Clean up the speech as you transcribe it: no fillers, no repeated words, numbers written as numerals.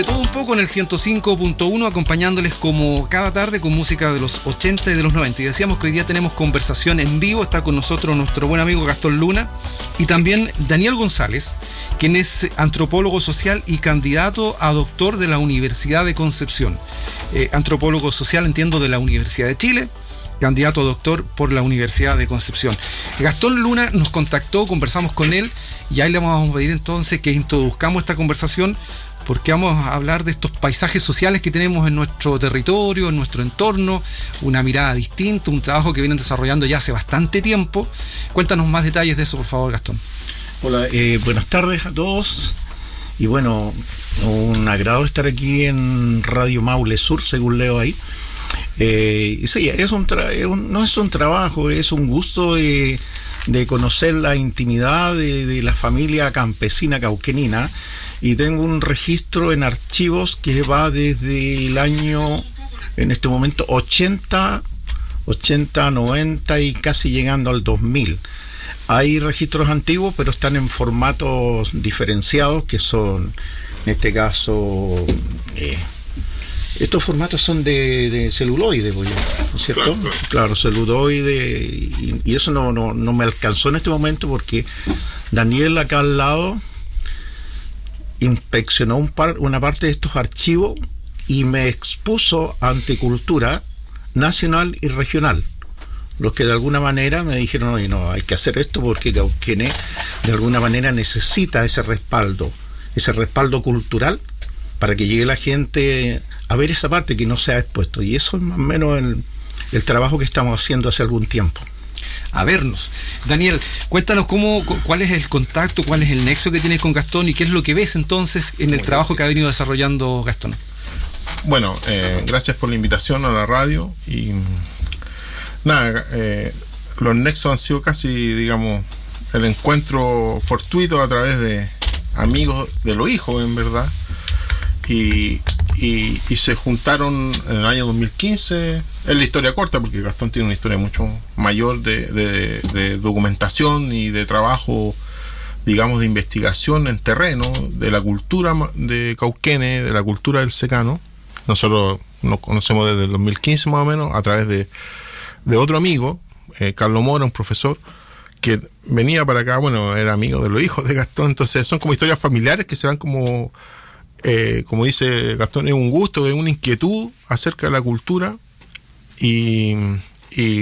Todo un poco en el 105.1, acompañándoles como cada tarde con música de los 80 y de los 90. Y decíamos que hoy día tenemos conversación en vivo. Está con nosotros nuestro buen amigo Gastón Luna y también Daniel González, quien es antropólogo social y candidato a doctor de la Universidad de Concepción. Antropólogo social, entiendo, de la Universidad de Chile, candidato a doctor por la Universidad de Concepción. Gastón Luna nos contactó, conversamos con él y ahí le vamos a pedir entonces que introduzcamos esta conversación, porque vamos a hablar de estos paisajes sociales que tenemos en nuestro territorio, en nuestro entorno, una mirada distinta, un trabajo que vienen desarrollando ya hace bastante tiempo. Cuéntanos más detalles de eso, por favor, Gastón. Hola, buenas tardes a todos. Y bueno, un agrado estar aquí en Radio Maule Sur, según leo ahí. Sí, no es un trabajo, es un gusto de conocer la intimidad de la familia campesina cauquenina. Y tengo un registro en archivos que va desde el año, en este momento, 80, 90 y casi llegando al 2000. Hay registros antiguos, pero están en formatos diferenciados, que son, en este caso, estos formatos son de celuloide, ¿no es cierto? Claro, celuloide, y eso no me alcanzó en este momento porque Daniel acá al lado inspeccionó una parte de estos archivos y me expuso ante cultura nacional y regional, los que de alguna manera me dijeron: oye, no, hay que hacer esto porque Cauquenes de alguna manera necesita ese respaldo cultural para que llegue la gente a ver esa parte que no se ha expuesto. Y eso es más o menos el trabajo que estamos haciendo hace algún tiempo. A vernos. Daniel, cuéntanos cuál es el contacto, cuál es el nexo que tienes con Gastón y qué es lo que ves entonces en el trabajo que ha venido desarrollando Gastón. Bueno, gracias por la invitación a la radio y nada, los nexos han sido casi, digamos, el encuentro fortuito a través de amigos de los hijos, en verdad, y se juntaron en el año 2015. Es la historia corta porque Gastón tiene una historia mucho mayor de documentación y de trabajo, digamos, de investigación en terreno de la cultura de Cauquenes, de la cultura del secano. Nosotros nos conocemos desde el 2015 más o menos a través de otro amigo, Carlos Mora, un profesor que venía para acá. Bueno, era amigo de los hijos de Gastón. Entonces son como historias familiares que se van como dice Gastón, es un gusto, es una inquietud acerca de la cultura y